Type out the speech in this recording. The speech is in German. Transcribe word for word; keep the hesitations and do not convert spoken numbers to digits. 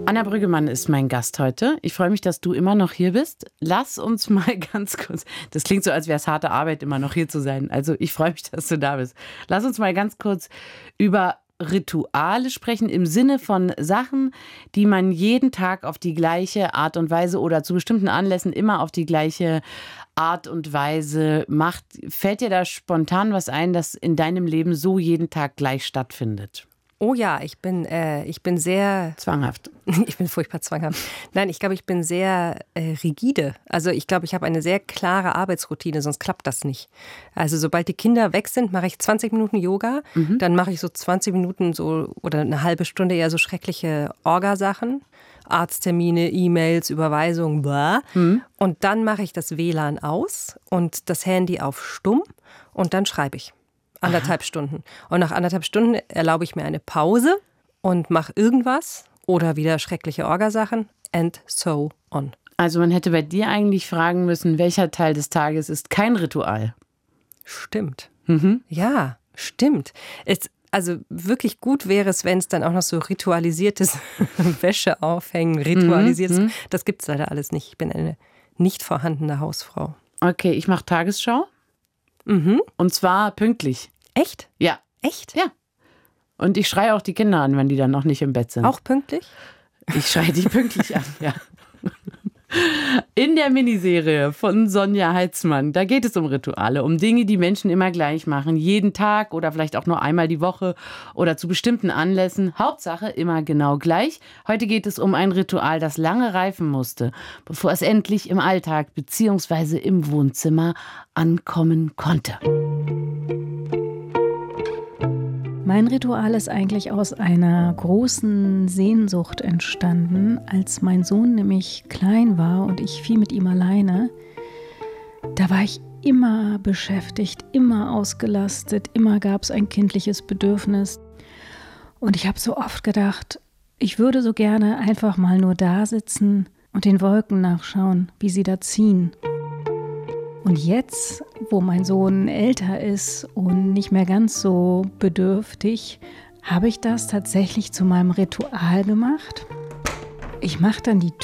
Anna Brüggemann ist mein Gast heute. Ich freue mich, dass du immer noch hier bist. Lass uns mal ganz kurz, das klingt so, als wäre es harte Arbeit, immer noch hier zu sein. Also ich freue mich, dass du da bist. Lass uns mal ganz kurz über Rituale sprechen, im Sinne von Sachen, die man jeden Tag auf die gleiche Art und Weise oder zu bestimmten Anlässen immer auf die gleiche Art und Weise macht. Fällt dir da spontan was ein, das in deinem Leben so jeden Tag gleich stattfindet? Oh ja, ich bin, äh, ich bin sehr... Zwanghaft. Ich bin furchtbar zwanghaft. Nein, ich glaube, ich bin sehr äh, rigide. Also ich glaube, ich habe eine sehr klare Arbeitsroutine, sonst klappt das nicht. Also sobald die Kinder weg sind, mache ich zwanzig Minuten Yoga. Mhm. Dann mache ich so zwanzig Minuten so oder eine halbe Stunde eher so schreckliche Orga-Sachen. Arzttermine, E-Mails, Überweisungen, blah. Mhm. Und dann mache ich das W L A N aus und das Handy auf stumm und dann schreibe ich. Anderthalb Aha. Stunden. Und nach anderthalb Stunden erlaube ich mir eine Pause und mache irgendwas oder wieder schreckliche Orgasachen and so on. Also man hätte bei dir eigentlich fragen müssen, welcher Teil des Tages ist kein Ritual? Stimmt. Mhm. Ja, stimmt. Es, also wirklich gut wäre es, wenn es dann auch noch so ritualisiertes Wäsche aufhängen, ritualisiertes. Mhm. Das gibt es leider alles nicht. Ich bin eine nicht vorhandene Hausfrau. Okay, ich mache Tagesschau. Mhm. Und zwar pünktlich. Echt? Ja. Echt? Ja. Und ich schreie auch die Kinder an, wenn die dann noch nicht im Bett sind. Auch pünktlich? Ich schreie die pünktlich an, ja. In der Miniserie von Sonja Heitzmann, da geht es um Rituale, um Dinge, die Menschen immer gleich machen. Jeden Tag oder vielleicht auch nur einmal die Woche oder zu bestimmten Anlässen. Hauptsache immer genau gleich. Heute geht es um ein Ritual, das lange reifen musste, bevor es endlich im Alltag bzw. im Wohnzimmer ankommen konnte. Mein Ritual ist eigentlich aus einer großen Sehnsucht entstanden, als mein Sohn nämlich klein war und ich viel mit ihm alleine. Da war ich immer beschäftigt, immer ausgelastet, immer gab es ein kindliches Bedürfnis. Und ich habe so oft gedacht, ich würde so gerne einfach mal nur da sitzen und den Wolken nachschauen, wie sie da ziehen. Und jetzt, wo mein Sohn älter ist und nicht mehr ganz so bedürftig, habe ich das tatsächlich zu meinem Ritual gemacht. Ich mache dann die